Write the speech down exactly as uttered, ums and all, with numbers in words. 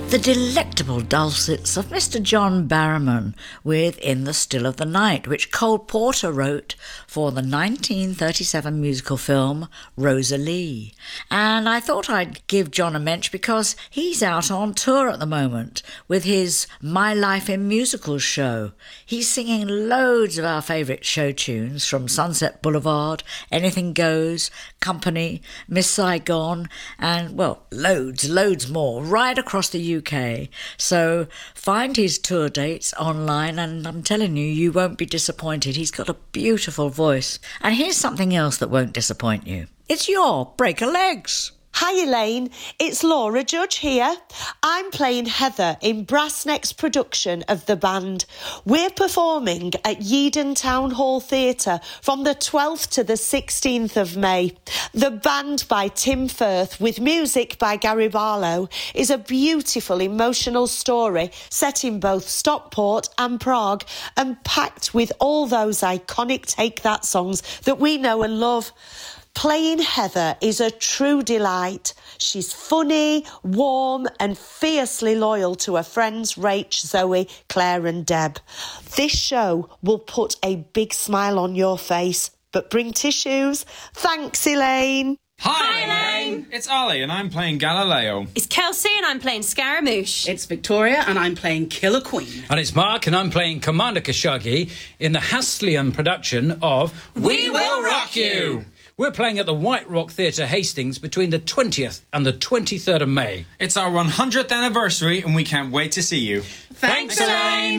The delectable dulcets of Mister John Barrowman with In the Still of the Night, which Cole Porter wrote for the nineteen thirty-seven musical film Rosalie. And I thought I'd give John a mention because he's out on tour at the moment with his My Life in Musicals show. He's singing loads of our favourite show tunes from Sunset Boulevard, Anything Goes, Company, Miss Saigon, and, well, loads, loads more, right across the U K. So find his tour dates online and I'm telling you, you won't be disappointed. He's got a beautiful voice. And here's something else that won't disappoint you. It's your Break a Legs. Hi Elaine, it's Laura Judge here. I'm playing Heather in Brass Neck's production of The Band. We're performing at Yeadon Town Hall Theatre from the twelfth to the sixteenth of May. The Band by Tim Firth with music by Gary Barlow is a beautiful emotional story set in both Stockport and Prague and packed with all those iconic Take That songs that we know and love. Playing Heather is a true delight. She's funny, warm and fiercely loyal to her friends Rach, Zoe, Claire and Deb. This show will put a big smile on your face, but bring tissues. Thanks, Elaine. Hi, Hi, Elaine. Elaine. It's Ollie and I'm playing Galileo. It's Kelsey and I'm playing Scaramouche. It's Victoria and I'm playing Killer Queen. And it's Mark and I'm playing Commander Khashoggi in the Hastlian production of We Will Rock You. We're playing at the White Rock Theatre, Hastings, between the twentieth and the twenty-third of May. It's our one hundredth anniversary and we can't wait to see you. Thanks, Elaine.